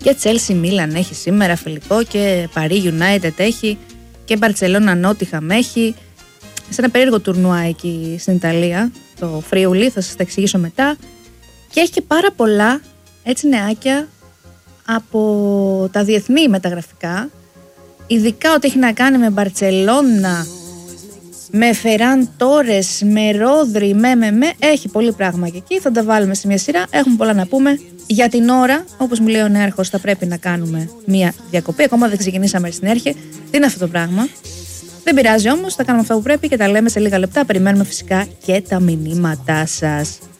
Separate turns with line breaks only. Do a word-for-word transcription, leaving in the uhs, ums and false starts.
Και Chelsea Milan έχει σήμερα φιλικό και Paris United έχει και Barcelona Nottingham έχει. Σε ένα περίεργο τουρνουά εκεί στην Ιταλία, το Friuli, θα σας τα εξηγήσω μετά. Και έχει και πάρα πολλά έτσι νεάκια από τα διεθνή μεταγραφικά, ειδικά ό,τι έχει να κάνει με Μπαρτσελώνα, με Ferran Torres, με Ρόδρυ, με με με, έχει πολύ πράγμα και εκεί, θα τα βάλουμε σε μια σειρά, έχουμε πολλά να πούμε. Για την ώρα, όπως μου λέει ο νέαρχος, θα πρέπει να κάνουμε μια διακοπή, ακόμα δεν ξεκινήσαμε στην έρχε, τι είναι αυτό το πράγμα. Δεν πειράζει όμως, θα κάνουμε αυτό που πρέπει και τα λέμε σε λίγα λεπτά, περιμένουμε φυσικά και τα μηνύματά σας.